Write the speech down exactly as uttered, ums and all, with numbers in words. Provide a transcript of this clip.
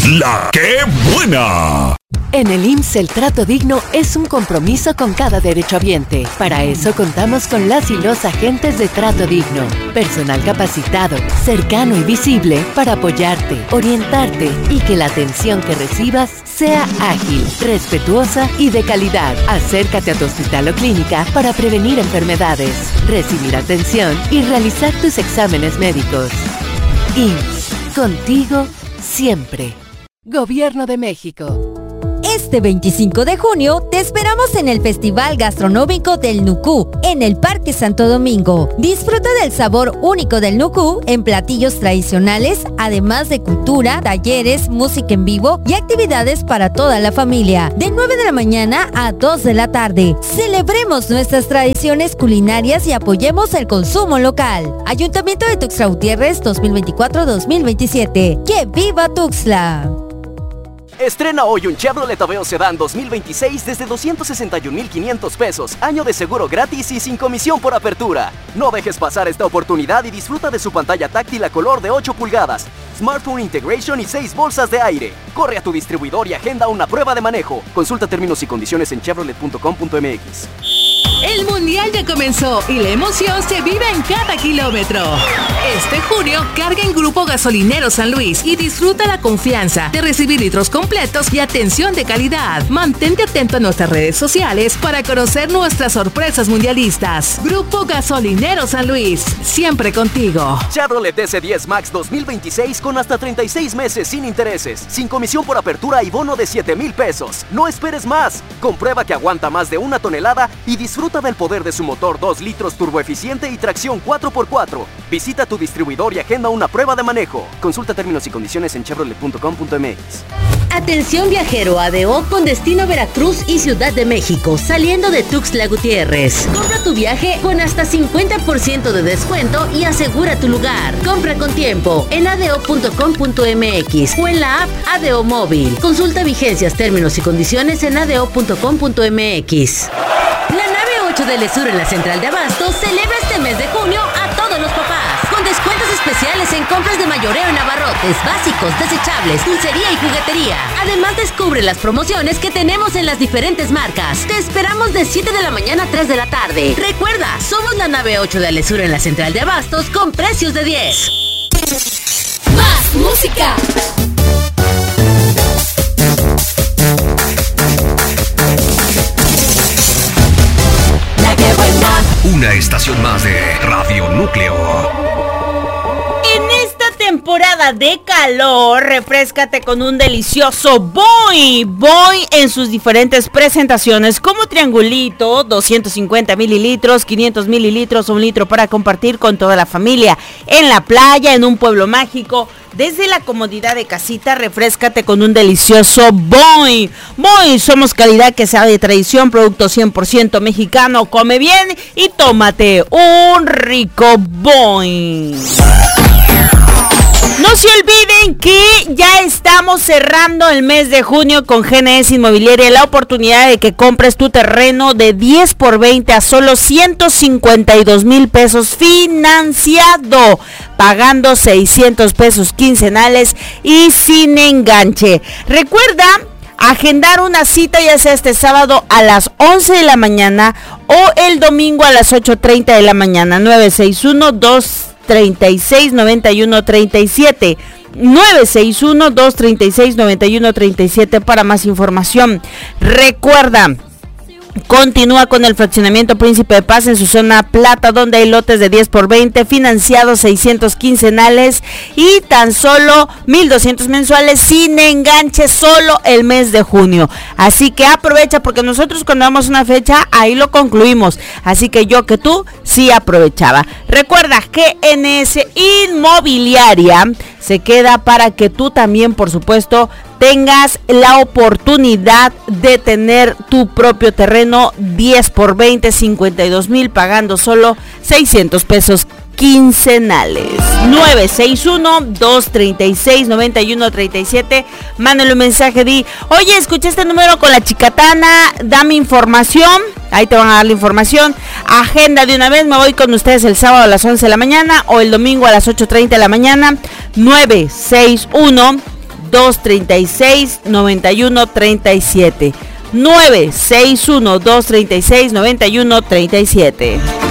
La ¡Qué buena! En el I M S S el trato digno es un compromiso con cada derechohabiente. Para eso contamos con las y los agentes de Trato Digno. Personal capacitado, cercano y visible para apoyarte, orientarte y que la atención que recibas sea ágil, respetuosa y de calidad. Acércate a tu hospital o clínica para prevenir enfermedades, recibir atención y realizar tus exámenes médicos. I M S S, contigo siempre. Gobierno de México. Este veinticinco de junio te esperamos en el Festival Gastronómico del Nucú, en el Parque Santo Domingo. Disfruta del sabor único del Nucú en platillos tradicionales, además de cultura, talleres, música en vivo y actividades para toda la familia. De nueve de la mañana a dos de la tarde. Celebremos nuestras tradiciones culinarias y apoyemos el consumo local. Ayuntamiento de Tuxtla Gutiérrez dos mil veinticuatro dos mil veintisiete. ¡Que viva Tuxtla! Estrena hoy un Chevrolet Aveo Sedán dos mil veintiséis desde doscientos sesenta y un mil quinientos pesos, año de seguro gratis y sin comisión por apertura. No dejes pasar esta oportunidad y disfruta de su pantalla táctil a color de ocho pulgadas, Smartphone Integration y seis bolsas de aire. Corre a tu distribuidor y agenda una prueba de manejo. Consulta términos y condiciones en chevrolet punto com punto m x. El Mundial ya comenzó y la emoción se vive en cada kilómetro. Este junio, carga en Grupo Gasolinero San Luis y disfruta la confianza de recibir litros completos y atención de calidad. Mantente atento a nuestras redes sociales para conocer nuestras sorpresas mundialistas. Grupo Gasolinero San Luis, siempre contigo. Chevrolet S diez Max dos mil veintiséis con hasta treinta y seis meses sin intereses, sin comisión por apertura y bono de siete mil pesos. No esperes más. Comprueba que aguanta más de una tonelada y disfruta del poder de su motor dos litros turboeficiente y tracción cuatro por cuatro. Visita tu distribuidor y agenda una prueba de manejo. Consulta términos y condiciones en chevrolet punto com punto m x. Atención viajero A D O con destino Veracruz y Ciudad de México, saliendo de Tuxtla Gutiérrez. Compra tu viaje con hasta cincuenta por ciento de descuento y asegura tu lugar. Compra con tiempo en a d o punto com punto m x o en la app A D O Móvil. Consulta vigencias, términos y condiciones en a d o punto com punto m x. La nave ocho del Sur en la Central de Abastos celebra este mes de junio a todos los papás, con descuentos especiales en compras de mayoreo en abarrotes, básicos, desechables, dulcería y juguetería. Además, descubre las promociones que tenemos en las diferentes marcas. Te esperamos de siete de la mañana a tres de la tarde. Recuerda, somos la nave ocho del Sur en la Central de Abastos con precios de diez. ¡Más música! Una estación más de Radio Núcleo. En esta temporada de calor, refréscate con un delicioso Boy. Boy en sus diferentes presentaciones, como triangulito, doscientos cincuenta mililitros, quinientos mililitros, un litro para compartir con toda la familia. En la playa, en un pueblo mágico, desde la comodidad de casita, refréscate con un delicioso Boy. Boy, somos calidad que sea de tradición, producto cien por ciento mexicano. Come bien y tómate un rico Boy. No se olviden que ya estamos cerrando el mes de junio con G N S Inmobiliaria, la oportunidad de que compres tu terreno de diez por veinte a solo ciento cincuenta y dos mil pesos financiado, pagando seiscientos pesos quincenales y sin enganche. Recuerda agendar una cita, ya sea este sábado a las once de la mañana o el domingo a las ocho treinta de la mañana. Nueve seis uno, dos treinta y seis, noventa y uno treinta y siete. nueve seis uno, dos treinta y seis, noventa y uno treinta y siete para más información. Recuerda, continúa con el fraccionamiento Príncipe de Paz en su zona plata, donde hay lotes de diez por veinte, financiados seiscientos quincenales y tan solo mil doscientos mensuales sin enganche, solo el mes de junio. Así que aprovecha, porque nosotros cuando damos una fecha, ahí lo concluimos. Así que yo que tú, sí aprovechaba. Recuerda, G N S Inmobiliaria se queda para que tú también, por supuesto, tengas la oportunidad de tener tu propio terreno diez por veinte, cincuenta y dos mil, pagando solo seiscientos pesos quincenales. Nueve seis uno, dos treinta y seis, noventa y uno treinta y siete. Mándale un mensaje, di, oye, escuché este número con la Chicatana, dame información. Ahí te van a dar la información. Agenda de una vez, me voy con ustedes el sábado a las once de la mañana o el domingo a las ocho treinta de la mañana. Nueve seis uno, dos tres seis, nueve uno tres siete. nueve seis uno, dos tres seis, nueve uno tres siete.